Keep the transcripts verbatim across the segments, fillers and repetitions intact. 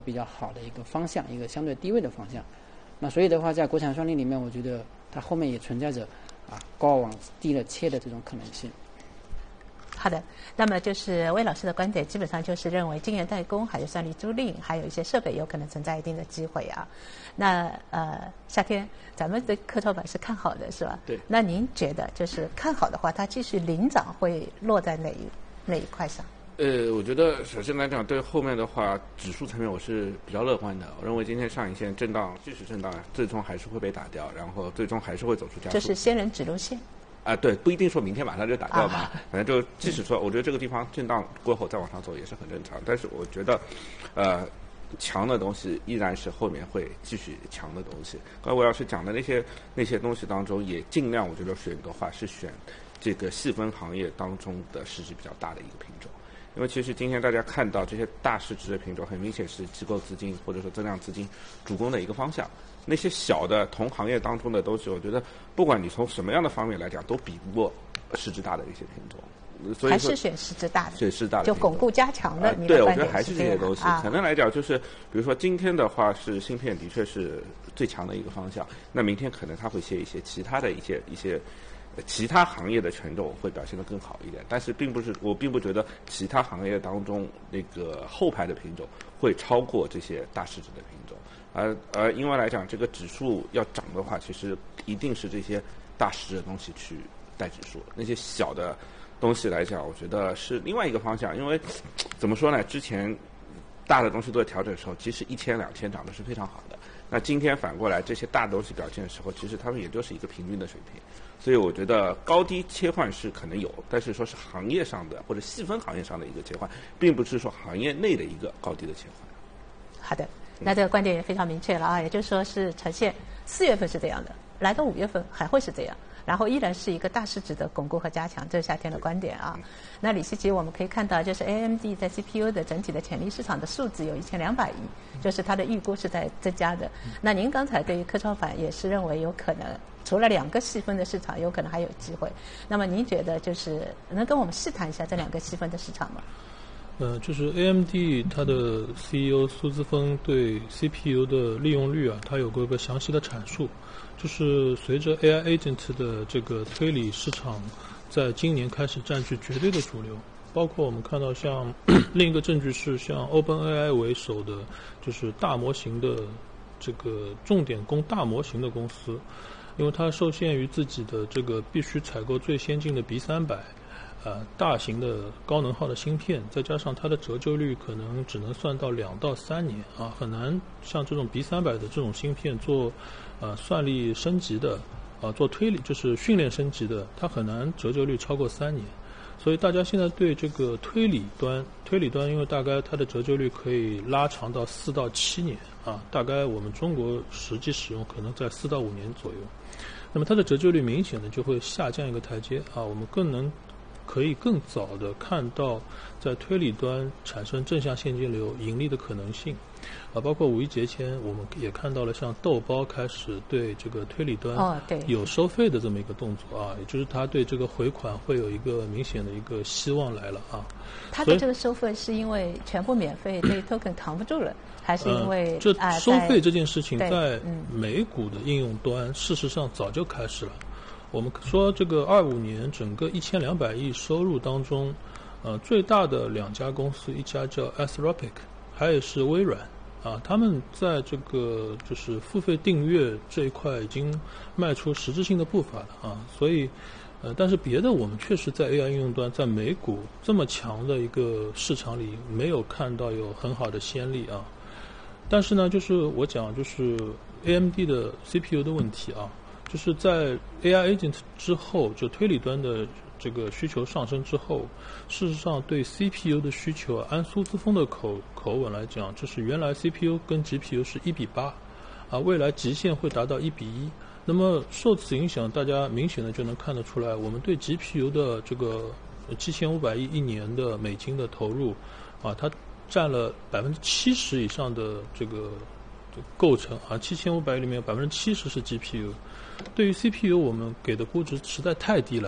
比较好的一个方向，一个相对低位的方向。那所以的话，在国产双力里面，我觉得它后面也存在着啊高往低了切的这种可能性。 好的，那么就是魏老师的观点，基本上就是认为晶圆代工还有算力租赁，还有一些设备有可能存在一定的机会啊。那呃，夏天咱们的科创板是看好的，是吧？ 对。 那您觉得就是看好的话，它继续领涨会落在哪一哪一块上？ 呃，我觉得首先来讲，对后面的话，指数层面我是比较乐观的。我认为今天上影线震荡，即使震荡，最终还是会被打掉，然后最终还是会走出加速。 就是仙人指路线。 啊、呃，对，不一定说明天马上就打掉嘛， 啊、 反正就即使说，我觉得这个地方震荡过后再往上走也是很正常。但是我觉得，呃，强的东西依然是后面会继续强的东西。刚才我要是讲的那些那些东西当中，也尽量我觉得选的话是选这个细分行业当中的市值比较大的一个品种。因为其实今天大家看到这些大市值的品种，很明显是机构资金或者说增量资金主攻的一个方向。那些小的同行业当中的东西，我觉得不管你从什么样的方面来讲，都比不过市值大的一些品种。所以还是选市值大的， 选市值大的就巩固加强的。 呃、对，我觉得还是这些东西。 啊、 可能来讲，就是比如说今天的话是芯片的确是最强的一个方向，那明天可能它会写一些其他的一些一些。其他行业的权重会表现得更好一点，但是并不是我并不觉得其他行业当中那个后排的品种会超过这些大市值的品种，而而因为来讲这个指数要涨的话，其实一定是这些大市值的东西去带指数，那些小的东西来讲，我觉得是另外一个方向。因为怎么说呢，之前大的东西都在调整的时候，其实一千两千涨的是非常好的。那今天反过来，这些大东西表现的时候，其实它们也就是一个平均的水平。所以我觉得高低切换是可能有，但是说是行业上的或者细分行业上的一个切换，并不是说行业内的一个高低的切换。 好的，那这个观点也非常明确了啊，也就是说是呈现四月份是这样的，来到五月份还会是这样。然后依然是一个大市值的巩固和加强，这是夏天的观点啊。那李希奇，我们可以看到，就是 A M D 在 C P U 的整体的潜力市场的数字有一千两百亿，就是它的预估是在增加的。那您刚才对于科创板也是认为有可能，除了两个细分的市场，有可能还有机会。那么您觉得就是能跟我们细谈一下这两个细分的市场吗？ 呃，就是 A M D 它的 C E O 苏姿丰对 C P U 的利用率啊，它有过一个详细的阐述。就是随着 A I agent 的这个推理市场在今年开始占据绝对的主流，包括我们看到像另一个证据是像 OpenAI 为首的，就是大模型的这个重点供大模型的公司，因为它受限于自己的这个必须采购最先进的 B 三百。呃，大型的高能耗的芯片，再加上它的折旧率可能只能算到两到三年啊，很难像这种 B 三百的这种芯片做呃算力升级的啊，做推理就是训练升级的，它很难折旧率超过三年。所以大家现在对这个推理端，推理端因为大概它的折旧率可以拉长到四到七年啊，大概我们中国实际使用可能在四到五年左右，那么它的折旧率明显的就会下降一个台阶啊，我们更能。可以更早的看到在推理端产生正向现金流盈利的可能性啊，包括五一节前我们也看到了像豆包开始对这个推理端有收费的这么一个动作啊，也就是它对这个回款会有一个明显的一个希望来了啊。 它的这个收费是因为全部免费对 token 扛不住了，还是因为、 呃、这收费这件事情在在美股的应用端、嗯、事实上早就开始了。我们说这个二五年整个一千两百亿收入当中，呃，最大的两家公司，一家叫 Anthropic， 还有是微软，啊，他们在这个就是付费订阅这一块已经迈出实质性的步伐了啊，所以，呃，但是别的我们确实在 A I 应用端，在美股这么强的一个市场里，没有看到有很好的先例啊。但是呢，就是我讲就是 A M D 的 C P U 的问题啊。就是在 A I agent 之后，就推理端的这个需求上升之后，事实上对 C P U 的需求，按苏姿丰的口口吻来讲，就是原来 C P U 跟 G P U 是一比八，啊，未来极限会达到一比一。那么受此影响，大家明显的就能看得出来，我们对 G P U 的这个七千五百亿一年的美金的投入，啊，它占了百分之七十以上的这个构成啊，七千五百亿里面有百分之七十是 G P U。对于 C P U 我们给的估值实在太低了，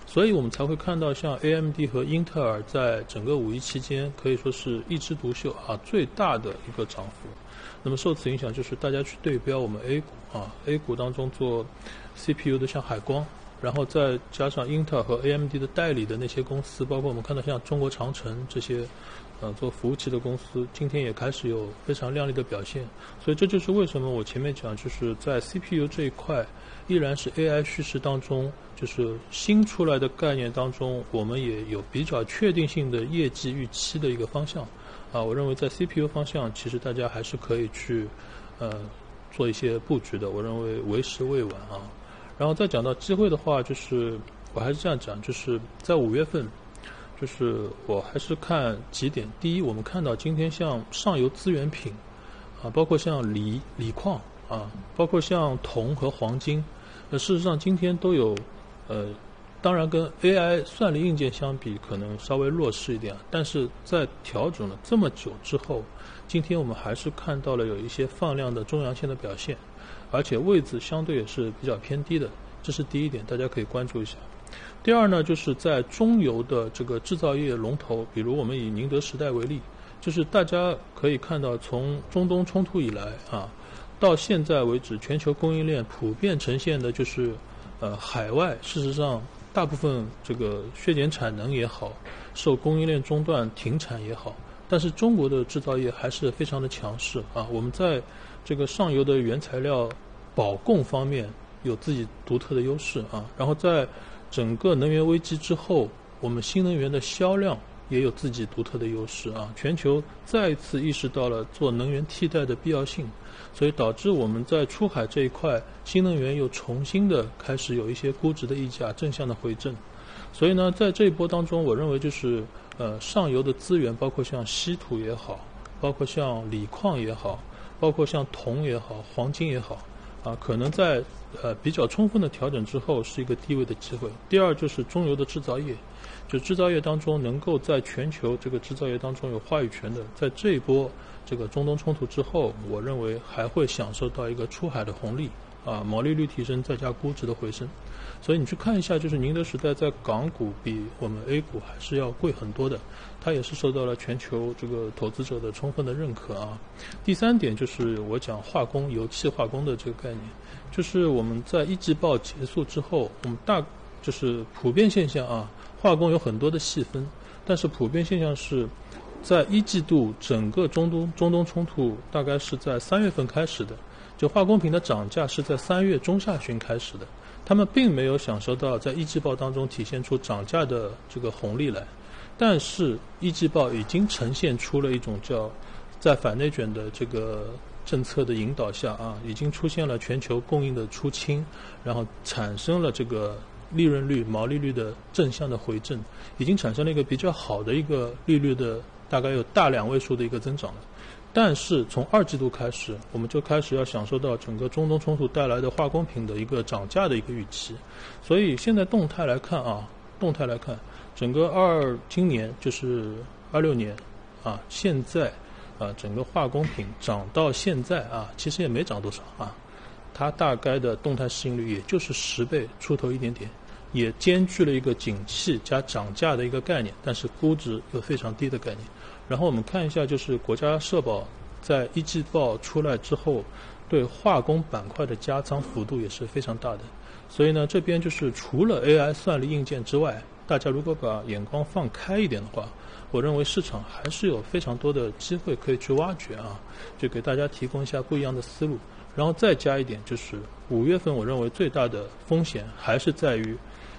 所以我们才会看到像 A M D 和英特尔在整个五一期间可以说是一枝独秀啊，最大的一个涨幅。那么受此影响，就是大家去对标我们 A 股啊 ，A 股当中做 C P U 的像海光，然后再加上英特尔和 A M D 的代理的那些公司，包括我们看到像中国长城这些呃做服务器的公司，今天也开始有非常亮丽的表现。所以这就是为什么我前面讲，就是在 C P U 这一块依然是 A I 趋势当中，就是新出来的概念当中，我们也有比较确定性的业绩预期的一个方向啊。我认为在 C P U 方向，其实大家还是可以去呃做一些布局的，我认为为时未晚啊。然后再讲到机会的话，就是我还是这样讲，就是在五月份，就是我还是看几点。第一，我们看到今天像上游资源品啊，包括像锂锂矿啊，包括像铜和黄金，那事实上今天都有呃，当然跟 A I 算力硬件相比可能稍微弱势一点，但是在调整了这么久之后，今天我们还是看到了有一些放量的中阳线的表现，而且位置相对也是比较偏低的，这是第一点，大家可以关注一下。第二呢，就是在中游的这个制造业龙头，比如我们以宁德时代为例，就是大家可以看到，从中东冲突以来啊，到现在为止，全球供应链普遍呈现的就是呃海外事实上大部分这个削减产能也好，受供应链中断停产也好，但是中国的制造业还是非常的强势啊。我们在这个上游的原材料保供方面有自己独特的优势啊，然后在整个能源危机之后，我们新能源的销量也有自己独特的优势啊。全球再一次意识到了做能源替代的必要性，所以导致我们在出海这一块，新能源又重新的开始有一些估值的溢价正向的回正。所以呢，在这一波当中，我认为就是呃上游的资源，包括像稀土也好，包括像锂矿也好，包括像铜也好，黄金也好，啊，可能在呃比较充分的调整之后是一个低位的机会。第二就是中游的制造业，就制造业当中能够在全球这个制造业当中有话语权的，在这一波这个中东冲突之后，我认为还会享受到一个出海的红利啊，毛利率提升再加估值的回升。所以你去看一下，就是宁德时代在港股比我们 A 股还是要贵很多的，它也是受到了全球这个投资者的充分的认可啊。第三点就是我讲化工、油气化工的这个概念，就是我们在一季报结束之后，我们大就是普遍现象啊，化工有很多的细分，但是普遍现象是在一季度整个中东中东冲突大概是在三月份开始的，就化工品的涨价是在三月中下旬开始的，他们并没有享受到在一季报当中体现出涨价的这个红利来，但是一季报已经呈现出了一种叫在反内卷的这个政策的引导下啊，已经出现了全球供应的出清，然后产生了这个利润率、毛利率的正向的回正，已经产生了一个比较好的一个利率的大概有大两位数的一个增长了。但是从二季度开始，我们就开始要享受到整个中东冲突带来的化工品的一个涨价的一个预期。所以现在动态来看啊，动态来看，整个二今年就是二六年啊，现在啊整个化工品涨到现在啊，其实也没涨多少啊，它大概的动态市盈率也就是十倍出头一点点，也兼具了一个景气加涨价的一个概念，但是估值又非常低的概念。然后我们看一下，就是国家社保在一季报出来之后，对化工板块的加仓幅度也是非常大的。所以呢，这边就是除了 A I 算力硬件之外，大家如果把眼光放开一点的话，我认为市场还是有非常多的机会可以去挖掘啊，就给大家提供一下不一样的思路。然后再加一点，就是五月份我认为最大的风险还是在于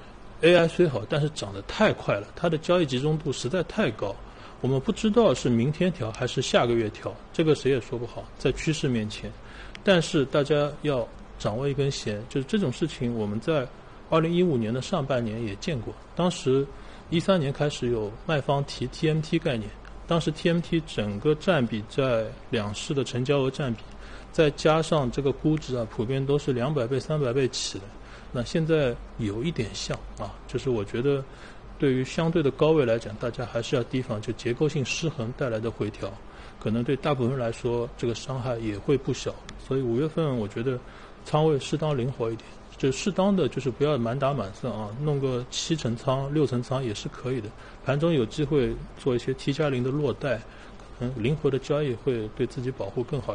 A I 虽好，但是涨得太快了，它的交易集中度实在太高。我们不知道是明天调还是下个月调，这个谁也说不好，在趋势面前。但是大家要掌握一根弦，就是这种事情我们在二零一五年的上半年也见过，当时一三年开始有卖方提 T M T 概念，当时 T M T 整个占比在两市的成交额占比，再加上这个估值啊，普遍都是两百倍、三百倍起的。那现在有一点像啊，就是我觉得对于相对的高位来讲，大家还是要提防就结构性失衡带来的回调，可能对大部分人来说这个伤害也会不小。所以五月份我觉得仓位适当灵活一点，就适当的就是不要满打满算啊，弄个七成仓、六成仓也是可以的。盘中有机会做一些 T 加零的落袋，嗯，灵活的交易会对自己保护更好。